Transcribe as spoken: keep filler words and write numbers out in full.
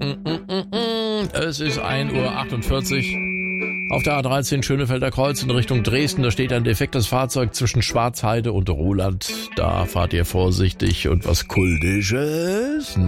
Es ist ein Uhr achtundvierzig. Auf der A dreizehn Schönefelder Kreuz in Richtung Dresden, da steht ein defektes Fahrzeug zwischen Schwarzheide und Roland. Da fahrt ihr vorsichtig und was Kultisches.